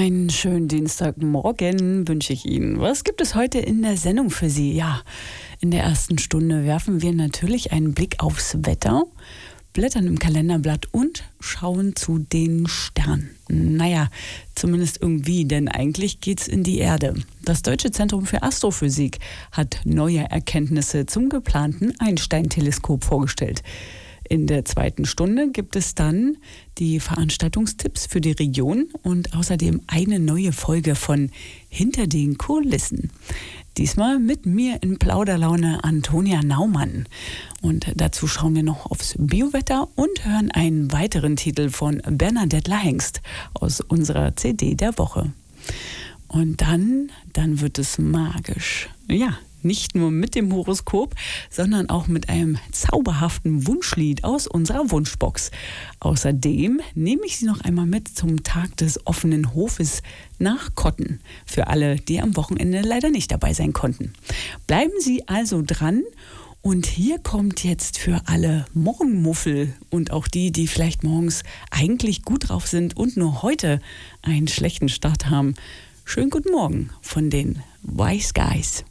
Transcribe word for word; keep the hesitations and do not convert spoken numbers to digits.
Einen schönen Dienstagmorgen wünsche ich Ihnen. Was gibt es heute in der Sendung für Sie? Ja, in der ersten Stunde werfen wir natürlich einen Blick aufs Wetter, blättern im Kalenderblatt und schauen zu den Sternen. Naja, zumindest irgendwie, denn eigentlich geht's in die Erde. Das Deutsche Zentrum für Astrophysik hat neue Erkenntnisse zum geplanten Einstein-Teleskop vorgestellt. In der zweiten Stunde gibt es dann die Veranstaltungstipps für die Region und außerdem eine neue Folge von Hinter den Kulissen. Diesmal mit mir in Plauderlaune Antonia Naumann. Und dazu schauen wir noch aufs Biowetter und hören einen weiteren Titel von Bernadette Lahengst aus unserer C D der Woche. Und dann, dann wird es magisch. Ja, nicht nur mit dem Horoskop, sondern auch mit einem zauberhaften Wunschlied aus unserer Wunschbox. Außerdem nehme ich Sie noch einmal mit zum Tag des offenen Hofes nach Kotten. Für alle, die am Wochenende leider nicht dabei sein konnten. Bleiben Sie also dran. Und hier kommt jetzt für alle Morgenmuffel und auch die, die vielleicht morgens eigentlich gut drauf sind und nur heute einen schlechten Start haben. Schönen guten Morgen von den Wise Guys.